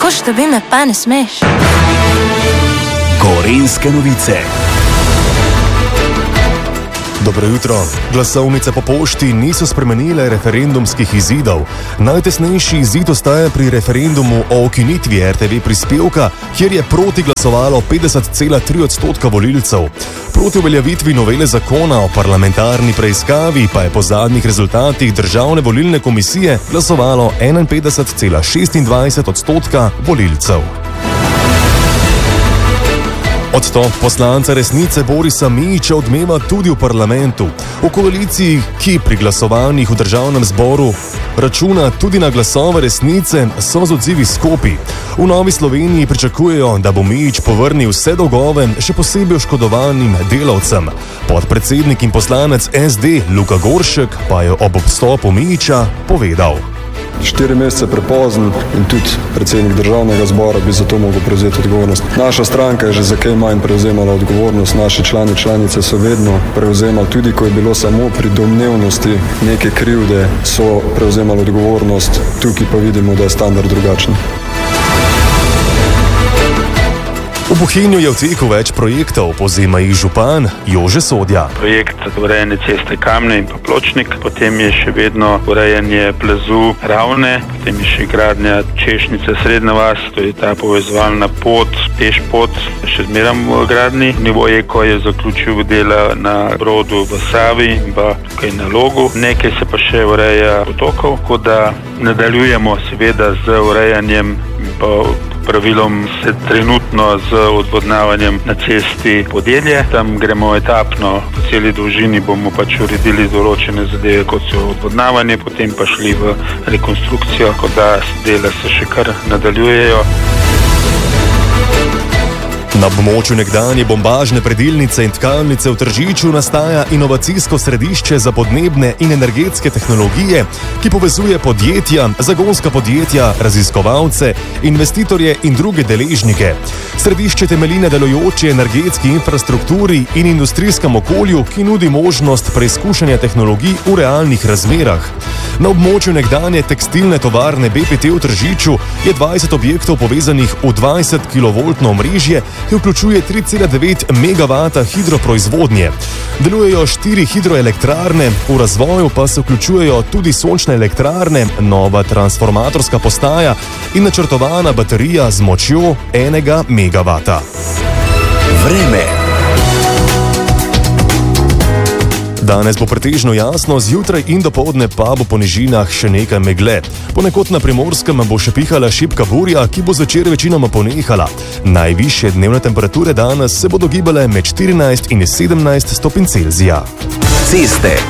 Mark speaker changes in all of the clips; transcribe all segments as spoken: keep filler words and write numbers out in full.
Speaker 1: Koš, da bi me pa ne smeš.
Speaker 2: Gorenjske novice.
Speaker 3: Dobro jutro. Glasovnice po pošti niso spremenile referendumskih izidov. Najtesnejši izid ostaja pri referendumu o ukinitvi R T V prispevka, kjer je proti glasovalo petdeset cela tri odstotka volilcev. Proti uveljavitvi novele zakona o parlamentarni preiskavi pa je po zadnjih rezultatih Državne volilne komisije glasovalo enainpetdeset cela šestindvajset odstotka volilcev. Odstop poslanca Resnice Borisa Mijića odmeva tudi v parlamentu. V koaliciji, ki pri glasovanjih v državnem zboru računa tudi na glasove Resnice, so z odzivi skopi. V Novi Sloveniji pričakujejo, da bo Mijić povrnil vse dolgove, še posebej oškodovanim delavcem. Podpredsednik in poslanec S D Luka Goršek pa je ob obstopu Mijića povedal:
Speaker 4: Štiri mesece prepozen in tudi predsednik državnega zbora bi za to mogel prevzeti odgovornost. Naša stranka je že za kaj manj prevzemala odgovornost, naši člani članice so vedno prevzemali, tudi ko je bilo samo pri domnevnosti neke krivde, so prevzemali odgovornost, tukaj pa vidimo, da je standard drugačen.
Speaker 3: V Bohinju je v teku več projektov, povzema jih župan Jože Sodja.
Speaker 5: Projekt urejanje ceste Kamne in pa Pločnik, potem je še vedno urejanje plazu Ravne, potem je še gradnja Češnjice Srednja vas, to je ta povezovalna pot, peš pot, še zmeram v gradni. Nivo Eko je zaključil dela na Brodu v Savi in pa tukaj na Logu. Nekaj se pa še ureja potokov, tako da nadaljujemo seveda z urejanjem pa pravilom se trenutno z odvodnavanjem na cesti Podelje. Tam gremo etapno, po celi dolžini bomo pač uredili določene zadeve, kot so odvodnavanje, potem pa šli v rekonstrukcijo, kot da dela se še kar nadaljujejo.
Speaker 3: Na območju nekdanje bombažne predilnice in tkalnice v Tržiču nastaja inovacijsko središče za podnebne in energetske tehnologije, ki povezuje podjetja, zagonska podjetja, raziskovalce, investitorje in druge deležnike. Središče temelji na delujoči energetski infrastrukturi in industrijskem okolju, ki nudi možnost preizkušanja tehnologij v realnih razmerah. Na območju nekdanje tekstilne tovarne B P T v Tržiču je dvajset objektov povezanih v dvajset kilovoltno omrežje, ki vključuje tri cela devet megavata hidroproizvodnje. Delujejo štiri hidroelektrarne, v razvoju pa se vključujejo tudi sončne elektrarne, nova transformatorska postaja in načrtovana baterija z močjo enega megavata.
Speaker 2: Vreme.
Speaker 3: Danes bo pretežno jasno, zjutraj in dopoldne pa bo po nižinah še nekaj megle. Ponekod na Primorskem bo še pihala šibka burja, ki bo zvečer večinoma ponehala. Najvišje dnevne temperature danes se bodo gibale med štirinajst in sedemnajst stopinj Celzija.
Speaker 2: Ceste.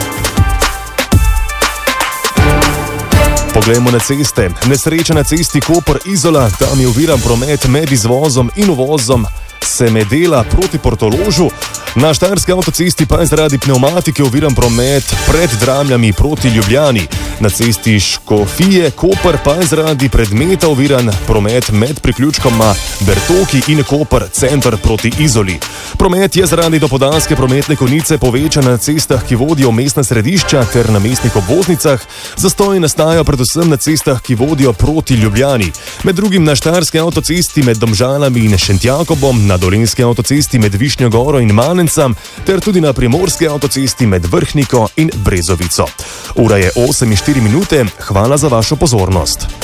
Speaker 3: Poglejmo na ceste. Nesreča na cesti Koper-Izola, tam je oviran promet med izvozom in uvozom Semedela proti Portorožu. Na štajerski avtocesti pa je zaradi pnevmatike oviran promet pred Dramljami proti Ljubljani. Na cesti Škofije Koper pa je zaradi predmeta oviran promet med priključkoma Bertoki in Koper center proti Izoli. Promet je zaradi dopoldanske prometne konice povečan na cestah, ki vodijo v mestna središča ter na mestnih obvoznicah. Zastoji nastajajo predvsem na cestah, ki vodijo proti Ljubljani. Med drugim na štajerski avtocesti med Domžalami in Šentjakobom, na dolenjski avtocesti med Višnjo Goro in Manencem ter tudi na primorski avtocesti med Vrhniko in Brezovico. Ura je osem in štiri minute. Hvala za vašo pozornost.